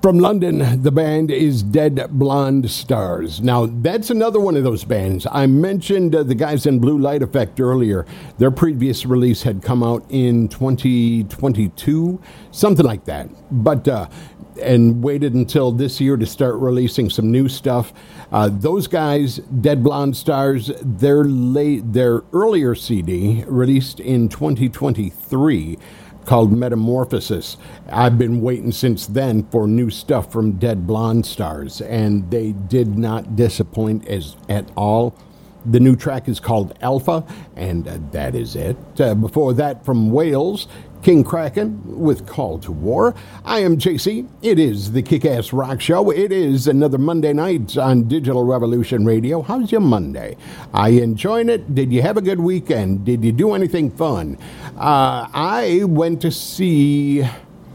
From London, the band is Dead Blonde Stars. Now, that's another one of those bands. I mentioned the guys in Blue Light Effect earlier. Their previous release had come out in 2022, something like that. But, and waited until this year to start releasing some new stuff. Those guys, Dead Blonde Stars, their earlier CD, released in 2023, called Metamorphosis. I've been waiting since then for new stuff from Dead Blonde Stars, and they did not disappoint at all. The new track is called Alpha, and that is it. Before that, from Wales, King Kraken with Call to War. I am JC. It is the Kick-Ass Rock Show. It is another Monday night on Digital Revolution Radio. How's your Monday? Are you enjoying it? Did you have a good weekend? Did you do anything fun? I went to see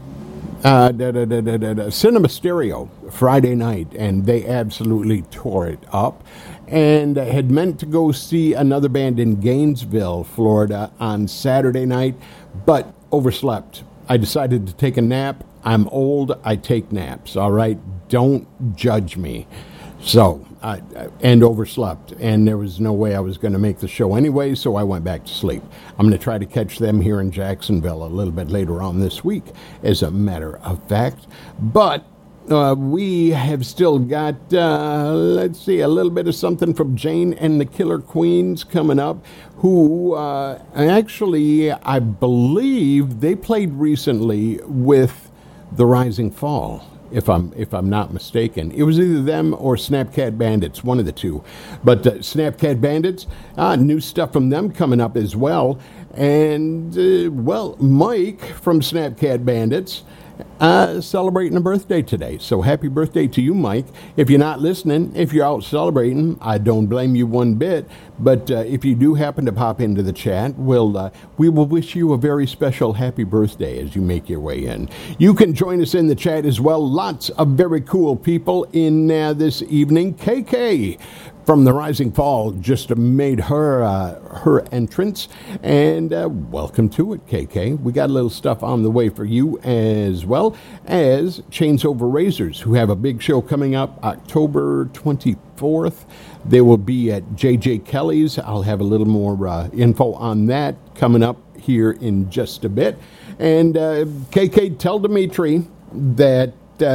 Cinema Stereo Friday night, and they absolutely tore it up. And had meant to go see another band in Gainesville, Florida on Saturday night, but overslept. I decided to take a nap. I'm old. I take naps, all right? Don't judge me. So, and overslept. And there was no way I was going to make the show anyway, so I went back to sleep. I'm going to try to catch them here in Jacksonville a little bit later on this week, as a matter of fact. But we have still got, let's see, a little bit of something from Jane and the Killer Queens coming up, who actually, I believe, they played recently with The Rising Fall, if I'm not mistaken. It was either them or Snapcat Bandits, one of the two. But Snapcat Bandits, new stuff from them coming up as well. And, well, Mike from Snapcat Bandits, celebrating a birthday today. So happy birthday to you, Mike. If you're not listening, if you're out celebrating, I don't blame you one bit. But if you do happen to pop into the chat, we will wish you a very special happy birthday as you make your way in. You can join us in the chat as well. Lots of very cool people in this evening. KK from The Rising Fall just made her entrance, and welcome to it, KK. We got a little stuff on the way for you, as well as Chains Over Razors, who have a big show coming up October 24th. They will be at JJ Kelly's. I'll have a little more info on that coming up here in just a bit. And KK, tell Dimitri that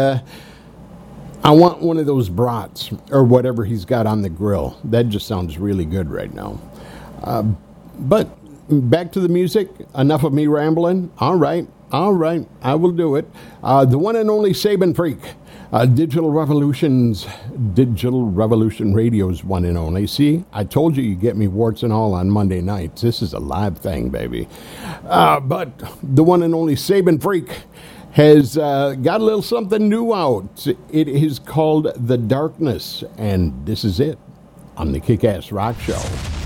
I want one of those brats or whatever he's got on the grill. That just sounds really good right now. But back to the music. Enough of me rambling. All right. I will do it. The one and only Sabin Freak. Digital Revolution Radio's one and only. See, I told you get me warts and all on Monday nights. This is a live thing, baby. But the one and only Sabin Freak has got a little something new out. It is called The Darkness, and this is it on the Kick-Ass Rock Show.